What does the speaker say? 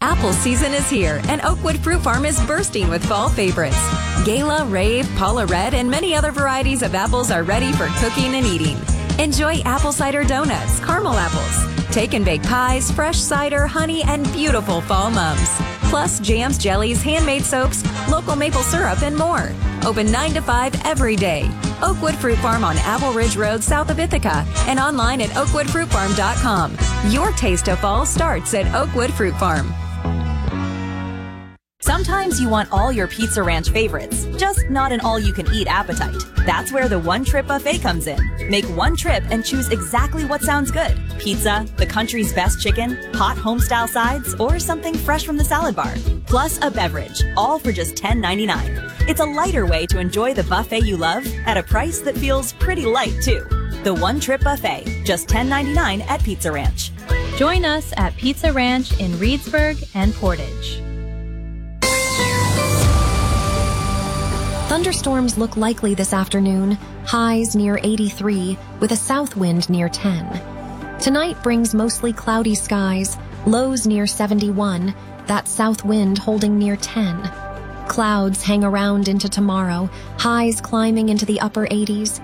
Apple season is here, and Oakwood Fruit Farm is bursting with fall favorites. Gala, Rave, Paula Red, and many other varieties of apples are ready for cooking and eating. Enjoy apple cider donuts, caramel apples, take and bake pies, fresh cider, honey, and beautiful fall mums. Plus jams, jellies, handmade soaps, local maple syrup, and more. Open 9 to 5 every day. Oakwood Fruit Farm on Apple Ridge Road south of Ithaca and online at oakwoodfruitfarm.com. Your taste of fall starts at Oakwood Fruit Farm. Sometimes you want all your Pizza Ranch favorites, just not an all-you-can-eat appetite. That's where the One Trip Buffet comes in. Make one trip and choose exactly what sounds good. Pizza, the country's best chicken, hot home-style sides, or something fresh from the salad bar. Plus a beverage, all for just $10.99. It's a lighter way to enjoy the buffet you love at a price that feels pretty light, too. The One Trip Buffet, just $10.99 at Pizza Ranch. Join us at Pizza Ranch in Reedsburg and Portage. Thunderstorms look likely this afternoon, highs near 83, with a south wind near 10. Tonight brings mostly cloudy skies, lows near 71, that south wind holding near 10. Clouds hang around into tomorrow, highs climbing into the upper 80s,